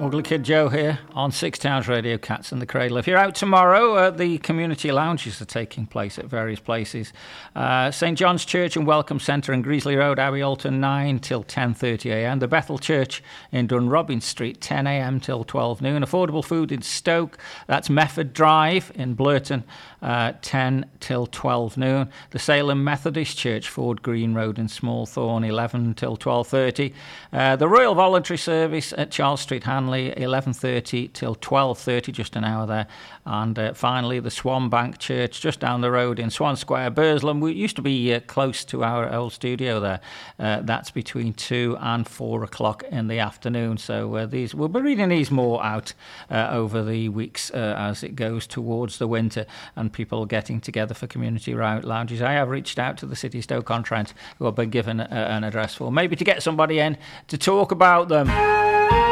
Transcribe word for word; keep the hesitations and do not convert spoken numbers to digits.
Ugly Kid Joe here on Six Towns Radio, Cats in the Cradle. If you're out tomorrow, uh, the community lounges are taking place at various places. Uh, St John's Church and Welcome Centre in Greasley Road, Abbey Alton, nine till ten thirty a m. The Bethel Church in Dunrobin Street, ten a m till twelve noon. Affordable Food in Stoke, that's Mefford Drive in Blurton, uh, ten till twelve noon. The Salem Methodist Church, Ford Green Road in Smallthorne, eleven till twelve thirty. Uh, the Royal Voluntary Service at Charles Street, Hanley, eleven thirty till twelve thirty, just an hour there. And uh, finally, the Swanbank Church, just down the road in Swan Square, Burslem. We used to be uh, close to our old studio there. Uh, that's between two and four o'clock in the afternoon. So uh, these we'll be reading these more out uh, over the weeks uh, as it goes towards the winter and people getting together for community lounges. I have reached out to the City of Stoke-on-Trent, who have been given uh, an address for, maybe to get somebody in to talk about them.